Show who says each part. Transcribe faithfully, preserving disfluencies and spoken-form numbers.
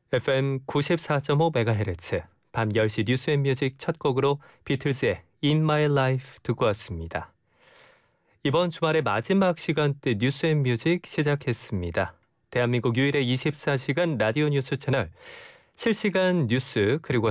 Speaker 1: 에프엠 구십사 점 오 메가헤르츠 밤 열 시 뉴스 앤 뮤직 첫 곡으로 비틀즈의 In My Life 듣고 왔습니다. 이번 주말의 마지막 시간대 뉴스 앤 뮤직 시작했습니다. 대한민국 유일의 이십사 시간 라디오 뉴스 채널 실시간 뉴스 그리고